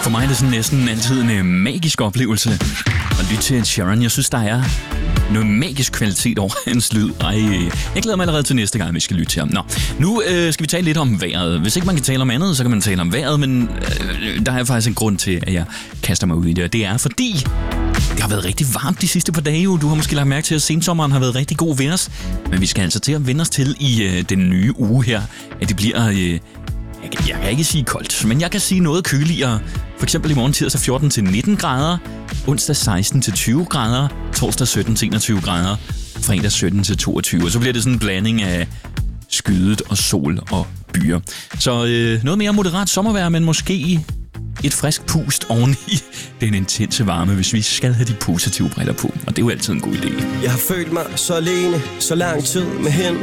For mig er det sådan næsten altid en magisk oplevelse at lytte til Ed Sheeran. Jeg synes, der er noget magisk kvalitet over hans lyd. Jeg glæder mig allerede til næste gang, vi skal lytte til ham. Nå, nu skal vi tale lidt om vejret. Hvis ikke man kan tale om andet, så kan man tale om vejret, men der er faktisk en grund til, at jeg kaster mig ud i det. Og det er fordi, det har været rigtig varmt de sidste par dage. Du har måske lagt mærke til, at sensommeren har været rigtig god ved os. Men vi skal altså til at vende os til i den nye uge her, at det bliver... Jeg kan ikke sige koldt, men jeg kan sige noget køligere. For eksempel i morgen tirsdag 14 til 19 grader, onsdag 16 til 20 grader, torsdag 17 til 21 grader, fredag 17 til 22. Og så bliver det sådan en blanding af skyet og sol og byer. Så noget mere moderat sommervejr, men måske et frisk pust oven i den intense varme, hvis vi skal have de positive briller på. Og det er jo altid en god idé. Jeg har følt mig så alene, så lang tid med hende.